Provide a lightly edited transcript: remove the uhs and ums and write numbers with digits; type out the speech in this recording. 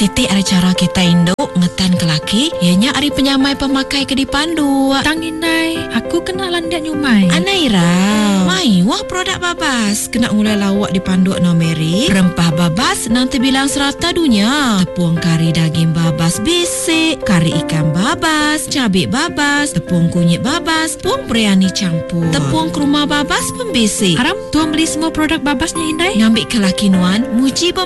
Siti ada cara kita induk ngetan ke laki, ianya ari penyamai pemakai ke dipandu. Tangindai, aku kena landak nyumai. Anaira, mai wah produk babas. Kena ngulai lawak dipandu no Mary. Rempah babas nanti bilang serata dunia. Tepung kari daging babas bisik, kari ikan babas, cabai babas, tepung kunyit babas, tepung biryani campur, tepung kurma babas pembisik. Haram, tuan beli semua produk babasnya Indai. Ngambil ke laki nuan, muji